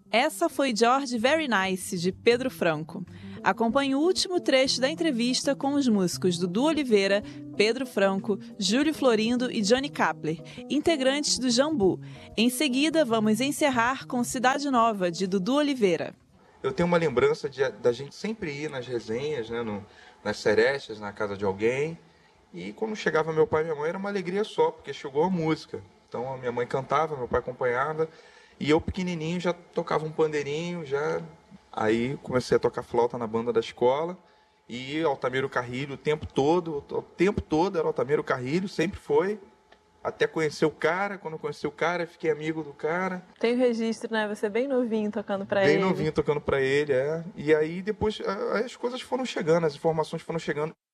Essa foi George Very Nice, de Pedro Franco. Acompanhe o último trecho da entrevista com os músicos Dudu Oliveira, Pedro Franco, Júlio Florindo e Johnny Kapler, integrantes do Jambu. Em seguida, vamos encerrar com Cidade Nova, de Dudu Oliveira. Eu tenho uma lembrança da gente sempre ir nas resenhas, né, nas serestas, na casa de alguém. E quando chegava meu pai e minha mãe, era uma alegria só, porque chegou a música. Então a minha mãe cantava, meu pai acompanhava. E eu, pequenininho, já tocava um pandeirinho, já... Aí comecei a tocar flauta na banda da escola. E Altamiro Carrilho o tempo todo era Altamiro Carrilho, sempre foi. Até conhecer o cara, quando eu conheci o cara, fiquei amigo do cara. Tem o registro, né? Você bem novinho tocando pra ele. Bem novinho tocando pra ele, é. E aí depois as coisas foram chegando, as informações foram chegando.